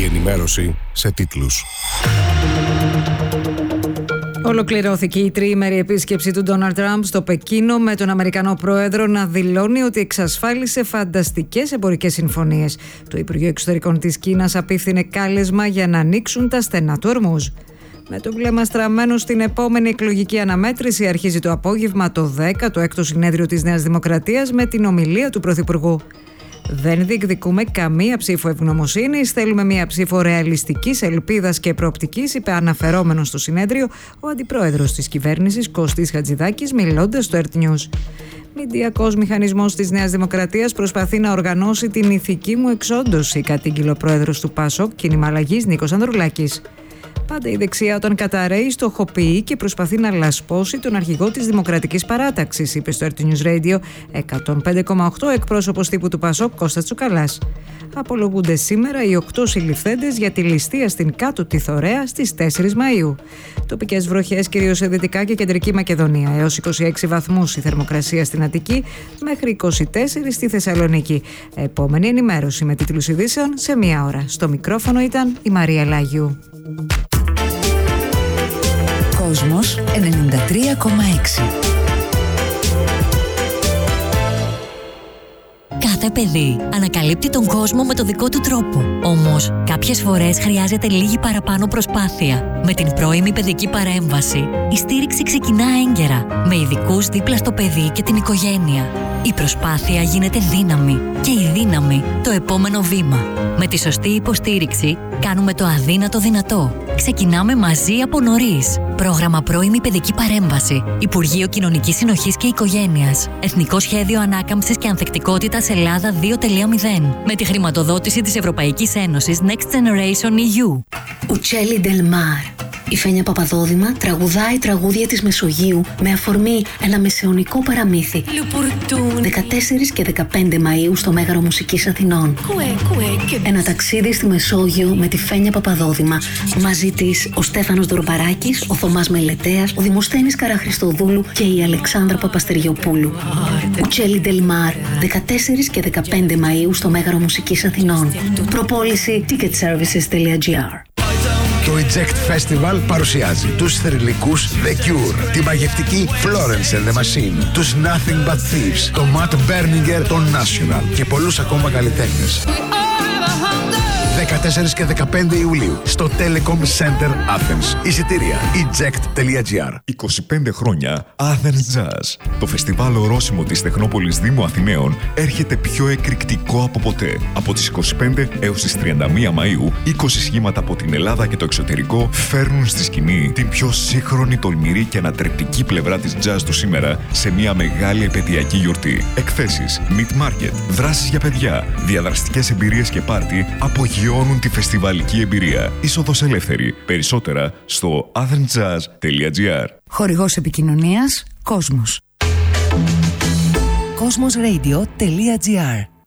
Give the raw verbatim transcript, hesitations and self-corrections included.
ενημέρωση σε τίτλους. Ολοκληρώθηκε η τριήμερη επίσκεψη του Ντόναλντ Τραμπ στο Πεκίνο, με τον Αμερικανό πρόεδρο να δηλώνει ότι εξασφάλισε φανταστικές εμπορικές συμφωνίες. Το Υπουργείο Εξωτερικών της Κίνας απίφθινε κάλεσμα για να ανοίξουν τα στενά του Ορμούζ. Με το βλέμμα στραμμένο στην επόμενη εκλογική αναμέτρηση, αρχίζει το απόγευμα το δέκατο έκτο συνέδριο της Νέας Δημοκρατίας με την ομιλία του Πρωθυπουργού. Δεν διεκδικούμε καμία ψήφο ευγνωμοσύνης, θέλουμε μια ψήφο ρεαλιστικής ελπίδας και προοπτικής, είπε αναφερόμενος στο συνέδριο ο αντιπρόεδρος της κυβέρνησης Κώστης Χατζηδάκης, μιλώντας στο Earth News. Μηντιακός μηχανισμός της Νέας Δημοκρατίας προσπαθεί να οργανώσει την ηθική μου εξόντωση, κατήγγειλε ο πρόεδρος του ΠΑΣΟΚ Κίνημα Αλλαγής Νίκος Ανδρουλάκης. Πάντα η δεξιά, όταν καταραίει, στοχοποιεί και προσπαθεί να λασπώσει τον αρχηγό της Δημοκρατικής Παράταξης, είπε στο Earth News Radio εκατόν πέντε κόμμα οκτώ εκπρόσωπος τύπου του ΠΑΣΟΚ Κώστας Τσουκαλάς. Απολογούνται σήμερα οι οκτώ συλληφθέντες για τη ληστεία στην Κάτω Τιθωρέα στις τέσσερις Μαΐου. Τοπικές βροχές κυρίως σε Δυτικά και Κεντρική Μακεδονία, έως είκοσι έξι βαθμούς η θερμοκρασία στην Αττική, μέχρι είκοσι τέσσερα στη Θεσσαλονίκη. Επόμενη ενημέρωση με τίτλους ειδήσεων σε μία ώρα. Στο μικρόφωνο ήταν η Μαρία Λάγιου. Κόσμος ενενήντα τρία κόμμα έξι. Κάθε παιδί ανακαλύπτει τον κόσμο με το δικό του τρόπο. Όμως, κάποιες φορές χρειάζεται λίγη παραπάνω προσπάθεια. Με την πρώιμη παιδική παρέμβαση, η στήριξη ξεκινά έγκαιρα, με ειδικούς δίπλα στο παιδί και την οικογένεια. Η προσπάθεια γίνεται δύναμη και η δύναμη το επόμενο βήμα. Με τη σωστή υποστήριξη, κάνουμε το αδύνατο δυνατό. Ξεκινάμε μαζί από νωρίς. Πρόγραμμα Πρώιμη Παιδική Παρέμβαση. Υπουργείο Κοινωνικής Συνοχής και Οικογένειας. Εθνικό Σχέδιο Ανάκαμψης και Ανθεκτικότητας Ελλάδα δύο κόμμα μηδέν. Με τη χρηματοδότηση της Ευρωπαϊκής Ένωσης Next Generation ι γιου. Uccelli del Mar. Η Φένια Παπαδόδημα τραγουδάει τραγούδια της Μεσογείου με αφορμή ένα μεσαιωνικό παραμύθι. δεκατέσσερις και δεκαπέντε Μαΐου στο Μέγαρο Μουσικής Αθηνών. Ένα ταξίδι στη Μεσόγειο με τη Φένια Παπαδόδημα. Μαζί της ο Στέφανος Δορμπαράκης, ο Θωμάς Μελετέας, ο Δημοσθένης Καραχρηστοδούλου και η Αλεξάνδρα Παπαστεριοπούλου. Uccelli del Mar, δεκατέσσερις και δεκαπέντε Μαΐου στο Μέγαρο Μουσικής Αθηνών. Προπόληση ticket services τελεία τζι άρ. Το Eject Festival παρουσιάζει τους θρυλικούς The Cure, τη μαγευτική Florence and the Machine, τους Nothing But Thieves, το Matt Berninger, το National και πολλούς ακόμα καλλιτέχνες. δεκατέσσερις και δεκαπέντε Ιουλίου στο Telecom Center Athens. Εισιτήρια eject τελεία τζι άρ. είκοσι πέντε χρόνια Athens Jazz. Το φεστιβάλ ορόσημο της Τεχνόπολης Δήμου Αθηναίων έρχεται πιο εκρηκτικό από ποτέ. Από τις είκοσι πέντε έως τις τριάντα μία Μαΐου, είκοσι σχήματα από την Ελλάδα και το εξωτερικό φέρνουν στη σκηνή την πιο σύγχρονη, τολμηρή και ανατρεπτική πλευρά της jazz του σήμερα σε μια μεγάλη επαιτειακή γιορτή. Εκθέσεις, meet market, δράσεις για παιδιά, διαδραστικές εμπειρίες και πάρτι απογειώνουν τη φεστιβαλική εμπειρία. Είσοδος ελεύθερη. Περισσότερα στο athens jazz τελεία τζι άρ. Χορηγός επικοινωνίας Κόσμος. κόσμος ρέιντιο τελεία τζι άρ.